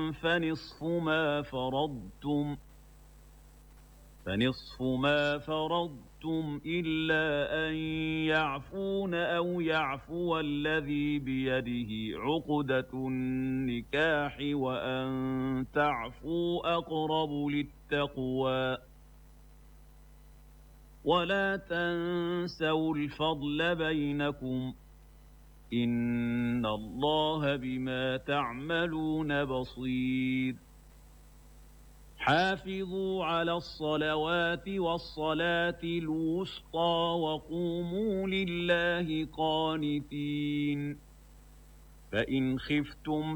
فنصف ما فرضتم إلا أن يعفون أو يعفو الذي بيده عقدة النكاح وأن تعفوا أقرب للتقوى ولا تنسوا الفضل بينكم إن الله بما تعملون بصير حافظوا على الصلوات والصلاة الوسطى وقوموا لله قانتين فإن خفتم